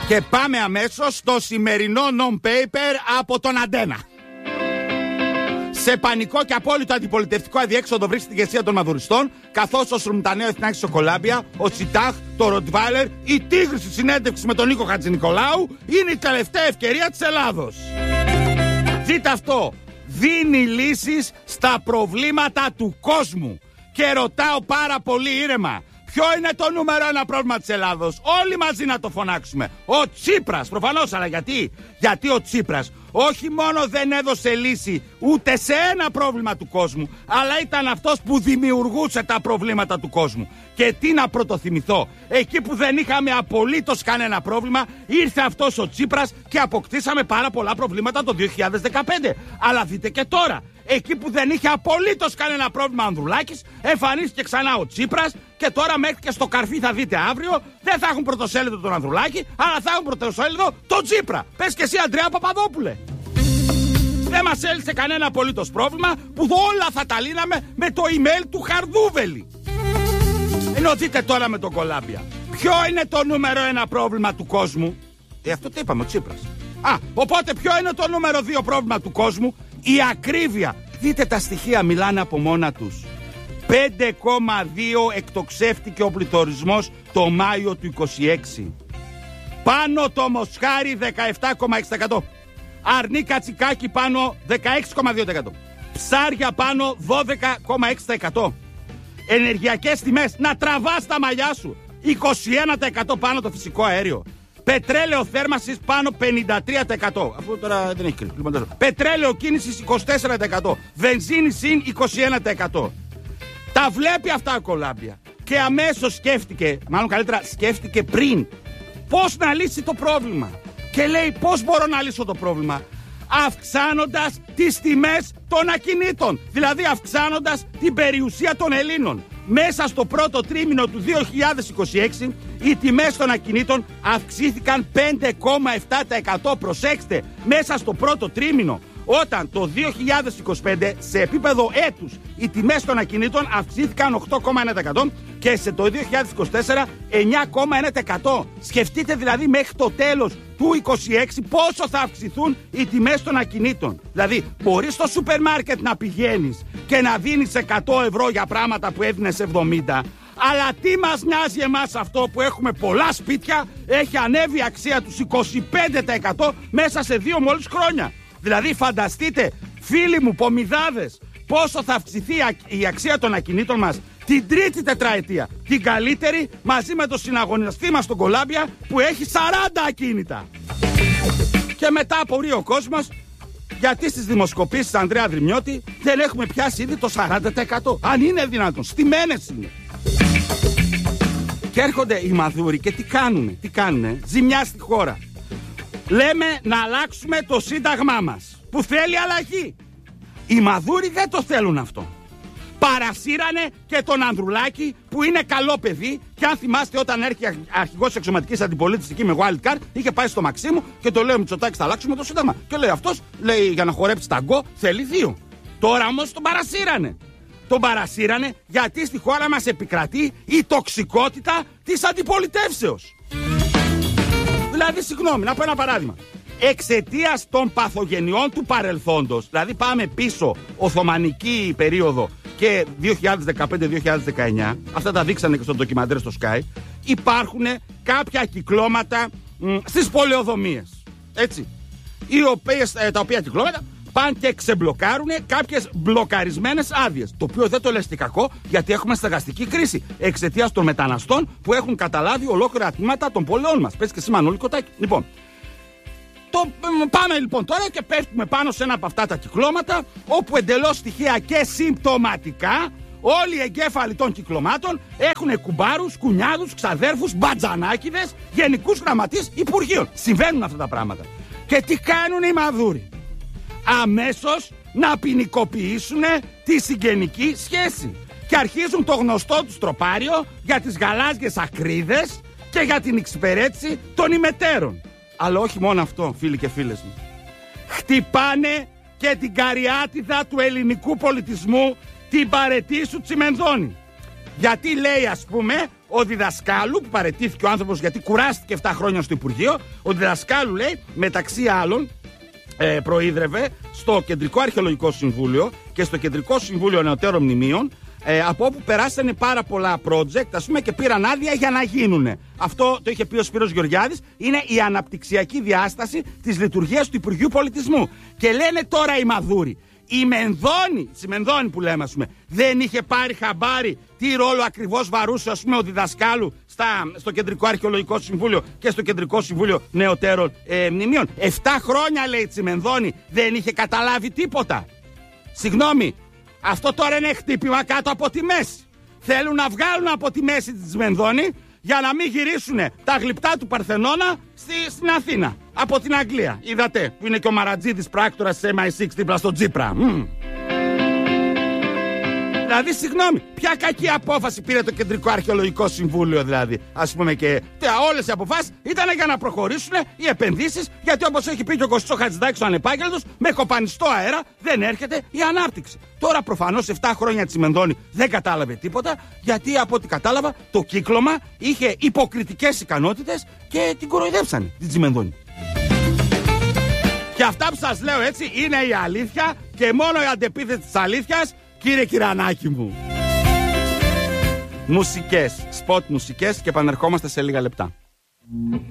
Και πάμε αμέσως στο σημερινό non-paper από τον Αντένα. Σε πανικό και απόλυτο αντιπολιτευτικό αδιέξοδο βρίσκεται η ηγεσία των μαδουριστών, καθώς ο Σρουμτανέο Εθνάκης στο Κολάμπια, ο Τσιτάχ, το Ροτβάιλερ, η Τίγρη στη συνέντευξη με τον Νίκο Χατζηνικολάου είναι η τελευταία ευκαιρία της Ελλάδος. Δείτε αυτό. Δίνει λύσεις στα προβλήματα του κόσμου. Και ρωτάω πάρα πολύ ήρεμα. Ποιο είναι το νούμερο ένα πρόβλημα της Ελλάδος? Όλοι μαζί να το φωνάξουμε. Ο Τσίπρας, προφανώς, αλλά γιατί? Γιατί ο Τσίπρας όχι μόνο δεν έδωσε λύση ούτε σε ένα πρόβλημα του κόσμου, αλλά ήταν αυτός που δημιουργούσε τα προβλήματα του κόσμου. Και τι να πρωτοθυμηθώ, εκεί που δεν είχαμε απολύτως κανένα πρόβλημα, ήρθε αυτός ο Τσίπρας και αποκτήσαμε πάρα πολλά προβλήματα το 2015. Αλλά δείτε και τώρα, εκεί που δεν είχε απολύτως κανένα πρόβλημα ο Ανδρουλάκης, εμφανίστηκε ξανά ο Τσίπρας και τώρα μέχρι και στο καρφί θα δείτε αύριο, δεν θα έχουν πρωτοσέλιδο τον Ανδρουλάκη, αλλά θα έχουν πρωτοσέλιδο τον Τσίπρα. Πες και εσύ, Αντρέα Παπαδόπουλε. Δεν μας έλυσε κανένα απολύτως πρόβλημα που όλα θα τα λύναμε με το email του Χαρδούβελη. Ενώ δείτε τώρα με τον Κολάμπια. Ποιο είναι το νούμερο ένα πρόβλημα του κόσμου? Αυτό το είπαμε, ο Τσίπρας. Οπότε ποιο είναι το νούμερο 2 πρόβλημα του κόσμου? Η ακρίβεια. Δείτε τα στοιχεία, μιλάνε από μόνα τους. 5,2 εκτοξεύτηκε ο πληθωρισμός το Μάιο του 26. Πάνω το Μοσχάρι 17,6%. Αρνί Κατσικάκι πάνω 16,2%. Ψάρια πάνω 12,6%. Ενεργειακές τιμές, να τραβάς τα μαλλιά σου, 21% πάνω το φυσικό αέριο. Πετρέλαιο θέρμανσης πάνω 53%. Αφού τώρα δεν έχει κρίση. Πετρέλαιο κίνησης 24%. Βενζίνη συν 21%. Τα βλέπει αυτά ο Κολάμπια. Και αμέσως σκέφτηκε, μάλλον καλύτερα σκέφτηκε πριν, πώς να λύσει το πρόβλημα. Και λέει, πώς μπορώ να λύσω το πρόβλημα? Αυξάνοντας τις τιμές των ακινήτων. Δηλαδή αυξάνοντας την περιουσία των Ελλήνων. Μέσα στο πρώτο τρίμηνο του 2026 οι τιμές των ακινήτων αυξήθηκαν 5,7%. Προσέξτε, μέσα στο πρώτο τρίμηνο. Όταν το 2025 σε επίπεδο έτους οι τιμές των ακινήτων αυξήθηκαν 8,1% και σε το 2024 9,1%. Σκεφτείτε δηλαδή μέχρι το τέλος του 26 πόσο θα αυξηθούν οι τιμές των ακινήτων. Δηλαδή μπορείς στο σούπερ μάρκετ να πηγαίνεις και να δίνεις 100 ευρώ για πράγματα που έδινες 70. Αλλά τι μας νοιάζει εμάς αυτό που έχουμε πολλά σπίτια? Έχει ανέβει η αξία τους 25% μέσα σε 2 μόλις χρόνια. Δηλαδή φανταστείτε, φίλοι μου πομιδάδες, πόσο θα αυξηθεί η αξία των ακινήτων μας την τρίτη τετραετία. Την καλύτερη μαζί με το συναγωνιστή μας τον Κολάμπια που έχει 40 ακίνητα. Και μετά απορεί ο κόσμος γιατί στις δημοσκοπήσεις Ανδρέα Δρυμιώτη δεν έχουμε πιάσει ήδη το 40%. Αν είναι δυνατόν, στημένες είναι. Και έρχονται οι μαδούροι και τι κάνουνε, ζημιά στη χώρα. Λέμε να αλλάξουμε το σύνταγμά μας που θέλει αλλαγή. Οι μαδούροι δεν το θέλουν αυτό. Παρασύρανε και τον Ανδρουλάκη που είναι καλό παιδί. Και αν θυμάστε, όταν έρχεται αρχηγός της εξωματικής αντιπολίτευσης εκεί με wild card, είχε πάει στο Μαξίμου και το λέει ο Μητσοτάκης θα αλλάξουμε το σύνταγμα. Και λέει αυτός, λέει για να χορέψει ταγκό θέλει 2. Τώρα όμως τον παρασύρανε. Τον παρασύρανε γιατί στη χώρα μας επικρατεί η τοξικότητα της αντιπολιτεύσεως. Δηλαδή, συγγνώμη, να πω ένα παράδειγμα. Εξαιτίας των παθογενειών του παρελθόντος, δηλαδή πάμε πίσω Οθωμανική περίοδο και 2015-2019, αυτά τα δείξανε και στο ντοκιμαντέρ στο Sky, υπάρχουν κάποια κυκλώματα στις πολεοδομίες. Έτσι. Τα οποία κυκλώματα πάνε και ξεμπλοκάρουν κάποιες μπλοκαρισμένες άδειες. Το οποίο δεν το λες και κακό, γιατί έχουμε στεγαστική κρίση εξαιτίας των μεταναστών που έχουν καταλάβει ολόκληρα τμήματα των πόλεων μας. Πες και εσύ, Μανώλη Κοτάκη. Λοιπόν, πάμε λοιπόν τώρα και πέφτουμε πάνω σε ένα από αυτά τα κυκλώματα, όπου εντελώς τυχαία και συμπτωματικά όλοι οι εγκέφαλοι των κυκλωμάτων έχουν κουμπάρους, κουνιάδους, ξαδέρφους, μπατζανάκηδες, γενικούς γραμματείς υπουργείων. Συμβαίνουν αυτά τα πράγματα. Και τι κάνουν οι μαδούροι? Αμέσως να ποινικοποιήσουν τη συγγενική σχέση. Και αρχίζουν το γνωστό τους τροπάριο για τις γαλάζιες ακρίδες και για την εξυπηρέτηση των ημετέρων. Αλλά όχι μόνο αυτό, φίλοι και φίλες μου. Χτυπάνε και την καριάτιδα του ελληνικού πολιτισμού, την Παρετήσου Τσιμενδώνη. Γιατί λέει, ας πούμε, ο Διδασκάλου, που παραιτήθηκε ο άνθρωπος γιατί κουράστηκε 7 χρόνια στο Υπουργείο, ο Διδασκάλου, λέει, μεταξύ άλλων, προείδρευε στο Κεντρικό Αρχαιολογικό Συμβούλιο και στο Κεντρικό Συμβούλιο Νεωτέρων Μνημείων, από όπου περάσανε πάρα πολλά project, ας πούμε, και πήραν άδεια για να γίνουνε. Αυτό το είχε πει ο Σπύρος Γεωργιάδης, είναι η αναπτυξιακή διάσταση της λειτουργίας του Υπουργείου Πολιτισμού. Και λένε τώρα οι Μαδούροι, η Μενδώνη που λέμε, ας πούμε, δεν είχε πάρει χαμπάρι τι ρόλο ακριβώς βαρούσε, ας πούμε, ο Διδασκάλου στο Κεντρικό Αρχαιολογικό Συμβούλιο και στο Κεντρικό Συμβούλιο Νεωτέρων Μνημείων. 7 χρόνια, λέει, η Τσιμενδώνη δεν είχε καταλάβει τίποτα. Συγγνώμη, αυτό τώρα είναι χτύπημα κάτω από τη μέση. Θέλουν να βγάλουν από τη μέση τη Τσιμενδώνη για να μην γυρίσουν τα γλυπτά του Παρθενώνα στην Αθήνα. Από την Αγγλία. Είδατε που είναι και ο Μαρατζίδης πράκτορας της MI6 δίπλα στο Τσίπρα. Δηλαδή, συγγνώμη, ποια κακή απόφαση πήρε το Κεντρικό Αρχαιολογικό Συμβούλιο, δηλαδή. Ας πούμε, και όλες οι αποφάσεις ήταν για να προχωρήσουν οι επενδύσεις, γιατί όπως έχει πει και ο Κωστός Χατζηδάκης ο ανεπάγγελτος, με κοπανιστό αέρα δεν έρχεται η ανάπτυξη. Τώρα προφανώς 7 χρόνια Τσιμενδώνη δεν κατάλαβε τίποτα, γιατί από ό,τι κατάλαβα το κύκλωμα είχε υποκριτικές ικανότητες και την κοροϊδέψανε την Τσιμενδώνη. Και αυτά που σας λέω, έτσι, είναι η αλήθεια και μόνο η αντεπίθεση της αλήθειας, κύριε Κυρανάκη μου. Μουσικές, σποτ μουσικές, και επανερχόμαστε σε λίγα λεπτά.